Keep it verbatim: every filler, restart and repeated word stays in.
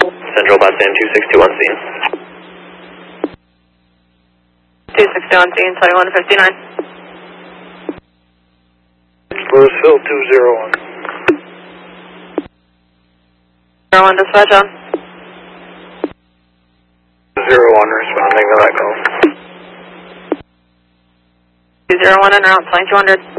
Central Bus Stand two six two one scene. two six two one scene, twenty-one fifty-nine. Louisville two zero one. zero one dispatch on. zero one responding to that call. two zero one en route, twenty-two hundred.